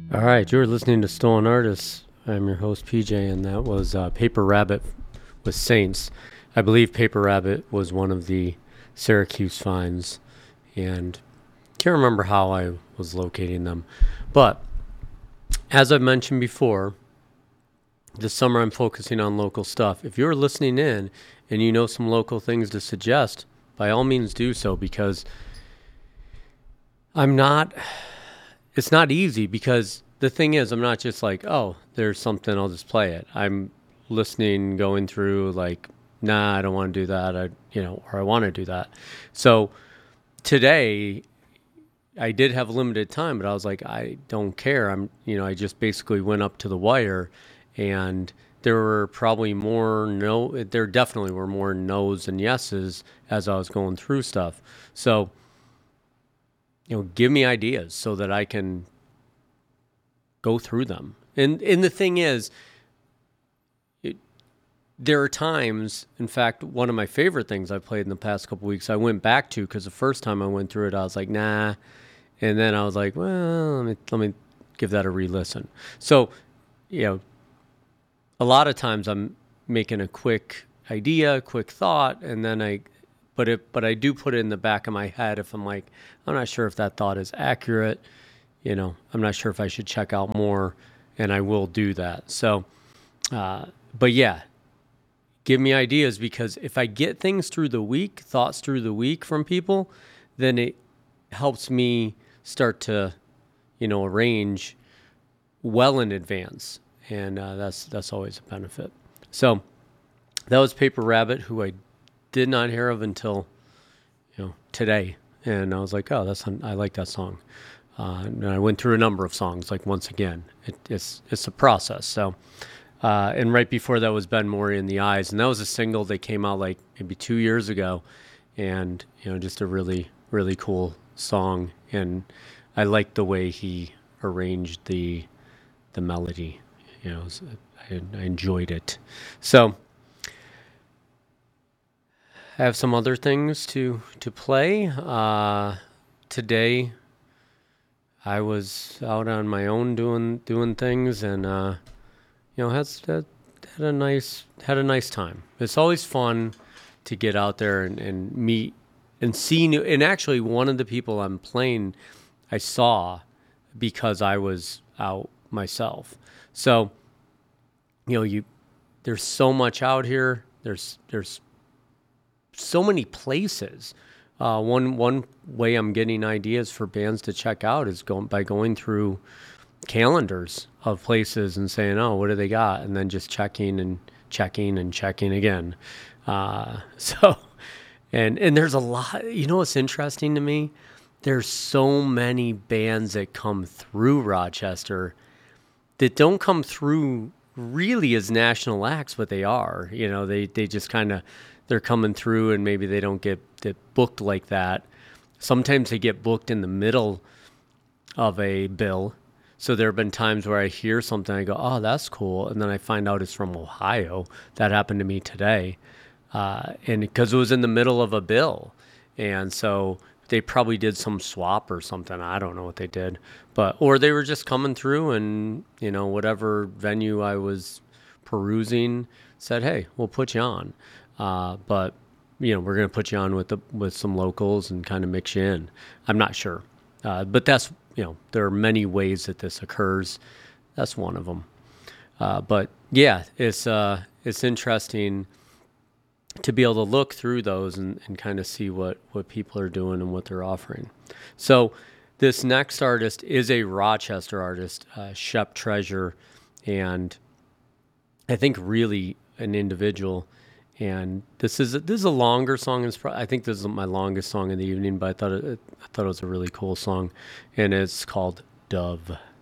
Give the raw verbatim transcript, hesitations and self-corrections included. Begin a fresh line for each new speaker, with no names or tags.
All right, you're listening to Stolen Artists. I'm your host, P J, and that was uh, Paper Rabbit with Saints. I believe Paper Rabbit was one of the Syracuse finds, and can't remember how I was locating them. But as I've mentioned before, this summer I'm focusing on local stuff. If you're listening in and you know some local things to suggest, by all means do so, because I'm not, it's not easy because the thing is, I'm not just like, oh, there's something, I'll just play it. I'm listening, going through like, nah, I don't want to do that. I, you know, or I want to do that. So today I did have limited time, but I was like, I don't care. I'm, you know, I just basically went up to the wire, and there were probably more no, there definitely were more no's than yeses as I was going through stuff. So, you know, give me ideas so that I can go through them. And and the thing is, it, there are times, in fact, one of my favorite things I've played in the past couple weeks, I went back to, because the first time I went through it, I was like, nah. And then I was like, well, let me, let me give that a re-listen. So, you know, a lot of times I'm making a quick idea, quick thought, and then I, but it, but I do put it in the back of my head if I'm like, I'm not sure if that thought is accurate. You know, I'm not sure if I should check out more, and I will do that. So, uh, but yeah, give me ideas, because if I get things through the week, thoughts through the week from people, then it helps me start to, you know, arrange well in advance. And uh, that's that's always a benefit. So that was Paper Rabbit, who I did not hear of until, you know, today. And I was like, oh, that's I like that song. Uh, and I went through a number of songs, like once again. It, it's it's a process. So, uh, and right before that was Ben Mori in the Eyes, and that was a single that came out like maybe two years ago, and you know, just a really really cool song. And I liked the way he arranged the the melody. You know, I, I enjoyed it. So I have some other things to to play uh, today. I was out on my own doing doing things, and uh, you know, had, had had a nice had a nice time. It's always fun to get out there and, and meet and see new. And actually, one of the people I'm playing, I saw because I was out myself. So, you know, you there's so much out here. There's there's so many places. Uh, one one way I'm getting ideas for bands to check out is going by going through calendars of places and saying, "Oh, what do they got?" and then just checking and checking and checking again. Uh, so, and and there's a lot. You know what's interesting to me? There's so many bands that come through Rochester that don't come through really as national acts, but they are. You know, they they just kind of they're coming through, and maybe they don't get, get booked like that. Sometimes they get booked in the middle of a bill. So there have been times where I hear something, I go, oh, that's cool. And then I find out it's from Ohio. That happened to me today. Uh, and because it was in the middle of a bill. And so they probably did some swap or something. I don't know what they did. But, or they were just coming through, and, you know, whatever venue I was perusing said, hey, we'll put you on. Uh, but, you know, we're going to put you on with the, with some locals and kind of mix you in. I'm not sure. Uh, but that's, you know, there are many ways that this occurs. That's one of them. Uh, but yeah, it's, uh, it's interesting to be able to look through those and, and kind of see what, what people are doing and what they're offering. So this next artist is a Rochester artist, uh, Shep Treasure, and I think really an individual. And this is a, this is a longer song. It's pro- I think this is my longest song in the evening, but I thought it, I thought it was a really cool song, and it's called Dove.